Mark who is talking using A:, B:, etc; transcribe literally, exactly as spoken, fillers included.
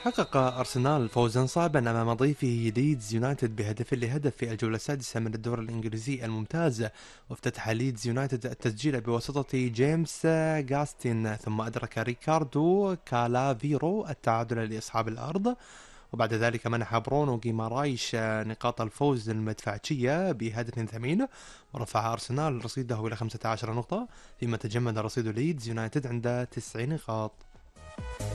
A: حقق أرسنال فوزا صعبا أمام ضيفه ليدز يونايتد بهدف لهدف في الجولة السادسة من الدوري الإنجليزي الممتاز. وافتتح ليدز يونايتد التسجيل بواسطة جيمس جاستن، ثم أدرك ريكاردو كالافيرو التعادل لأصحاب الأرض، وبعد ذلك منح برونو جيمارايش نقاط الفوز للمدفعجية بهدف ثمين، ورفع أرسنال رصيده إلى خمسة عشر نقطة، فيما تجمد رصيد ليدز يونايتد عند تسع نقاط.